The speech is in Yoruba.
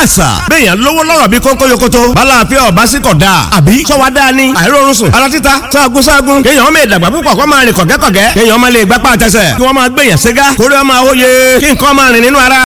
àṣà béèyàn lówó lọ́rọ̀ bí kónkó yokoto bálàáfíà ọ̀básíkọ̀ dáa àbí sọ́wọ́ dáa ni àìrórun sùn ara títa sáàgùn kéèyàn ọmọ ìdàgbà púpọ̀ kó máa rìn kọ̀gẹ́kọ̀gẹ́ kéèyàn ọmọ lè gbápá àtẹsẹ̀ kí wọ́n máa gbèyàn ségá kórè ọmọ àwòye kí nǹkan máa rìn nínú ara